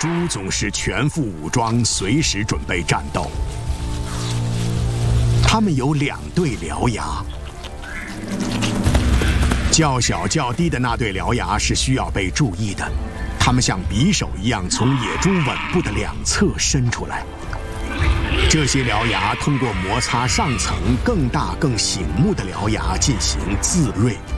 猪总是全副武装，随时准备战斗。它们有2对獠牙，较小较低的那对獠牙是需要被注意的，它们像匕首一样从野猪吻部的2侧伸出来。这些獠牙通过摩擦上层更大更醒目的獠牙进行自锐。